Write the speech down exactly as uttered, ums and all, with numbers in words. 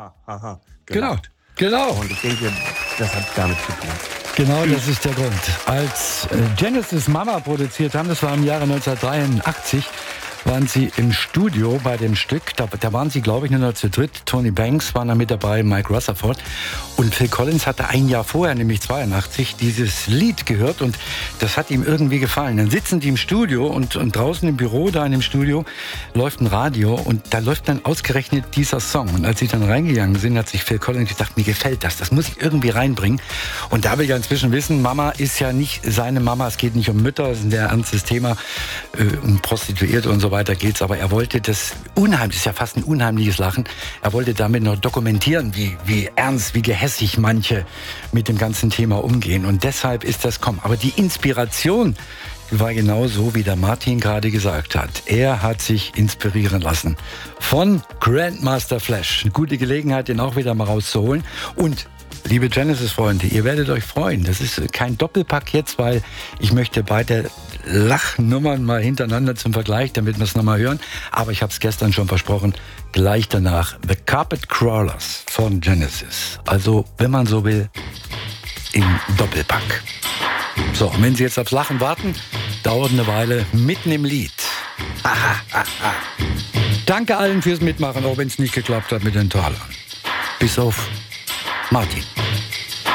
ha, ha, ha genau, genau. Und ich denke, das hat damit zu tun. Genau, das ist der Grund. Als Genesis Mama produziert haben, das war im Jahre neunzehnhundertdreiundachtzig, waren sie im Studio bei dem Stück. Da, da waren sie, glaube ich, nur noch zu dritt. Tony Banks war da mit dabei, Mike Rutherford. Und Phil Collins hatte ein Jahr vorher, nämlich zweiundachtzig, dieses Lied gehört. Und das hat ihm irgendwie gefallen. Dann sitzen die im Studio und, und draußen im Büro, da in dem Studio, läuft ein Radio. Und da läuft dann ausgerechnet dieser Song. Und als sie dann reingegangen sind, hat sich Phil Collins gedacht, mir gefällt das. Das muss ich irgendwie reinbringen. Und da will ich ja inzwischen wissen, Mama ist ja nicht seine Mama. Es geht nicht um Mütter, das ist ein sehr ernstes Thema. Äh, um Prostituierte und so weiter geht's, aber er wollte das unheimlich, ist ja fast ein unheimliches Lachen, er wollte damit noch dokumentieren, wie, wie ernst, wie gehässig manche mit dem ganzen Thema umgehen und deshalb ist das, komm, aber die Inspiration war genau so, wie der Martin gerade gesagt hat. Er hat sich inspirieren lassen von Grandmaster Flash. Eine gute Gelegenheit, den auch wieder mal rauszuholen und liebe Genesis-Freunde, ihr werdet euch freuen. Das ist kein Doppelpack jetzt, weil ich möchte beide Lachnummern mal hintereinander zum Vergleich, damit wir es nochmal hören. Aber ich habe es gestern schon versprochen, gleich danach The Carpet Crawlers von Genesis. Also, wenn man so will, im Doppelpack. So, und wenn Sie jetzt aufs Lachen warten, dauert eine Weile mitten im Lied. Danke allen fürs Mitmachen, auch wenn es nicht geklappt hat mit den Talern. Bis auf Martin.